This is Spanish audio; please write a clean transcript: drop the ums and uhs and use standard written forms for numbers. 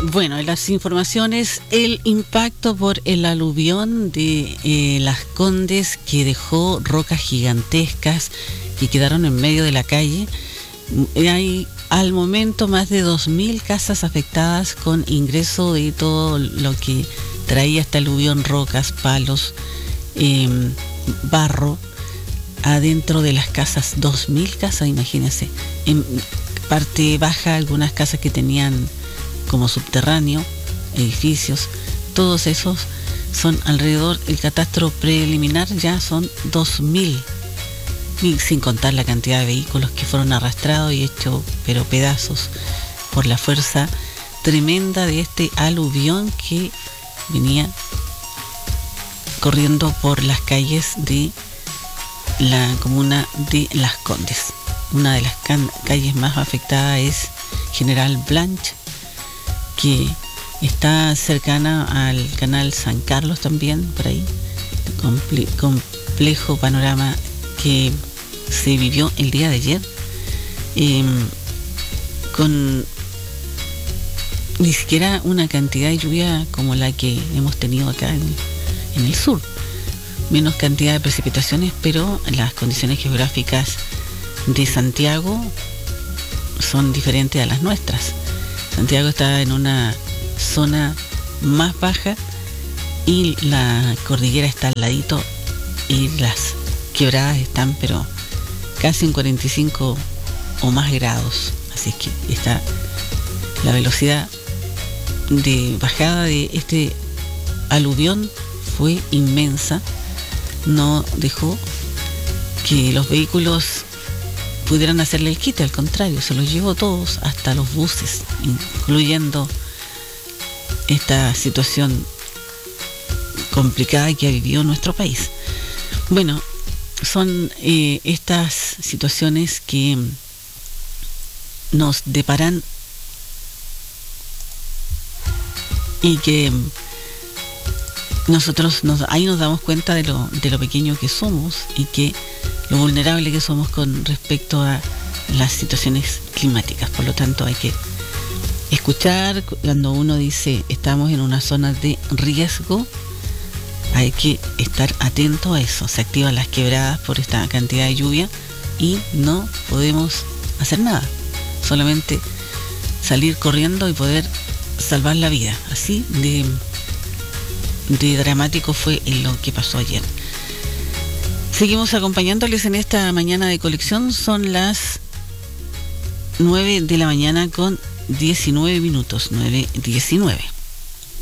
Bueno, en las informaciones, el impacto por el aluvión de Las Condes, que dejó rocas gigantescas que quedaron en medio de la calle. Hay al momento más de 2.000 casas afectadas, con ingreso de todo lo que traía este aluvión: rocas, palos, barro, adentro de las casas. 2.000 casas, imagínense. En parte baja, algunas casas que tenían como subterráneo, edificios, todos esos son alrededor. El catastro preliminar ya son 2.000, y sin contar la cantidad de vehículos que fueron arrastrados y hechos pero pedazos por la fuerza tremenda de este aluvión que venía corriendo por las calles de la comuna de Las Condes. Una de las calles más afectadas es General Blanch, que está cercana al canal San Carlos también, por ahí. Complejo panorama que se vivió el día de ayer, con ni siquiera una cantidad de lluvia como la que hemos tenido acá en el sur. Menos cantidad de precipitaciones, pero las condiciones geográficas de Santiago son diferentes a las nuestras. Santiago está en una zona más baja y la cordillera está al ladito, y las quebradas están pero casi en 45 o más grados. Así que está la velocidad de bajada de este aluvión fue inmensa. No dejó que los vehículos pudieran hacerle el quite, al contrario, se los llevó todos, hasta los buses, incluyendo esta situación complicada que ha vivido nuestro país. Bueno, son estas situaciones que nos deparan y que nosotros ahí nos damos cuenta de lo pequeño que somos y que lo vulnerable que somos con respecto a las situaciones climáticas. Por lo tanto, hay que escuchar cuando uno dice estamos en una zona de riesgo. Hay que estar atento a eso. Se activan las quebradas por esta cantidad de lluvia y no podemos hacer nada, solamente salir corriendo y poder salvar la vida. Así de dramático fue lo que pasó ayer. Seguimos acompañándoles en esta mañana de colección. Son las 9 de la mañana con 19 minutos, 9:19.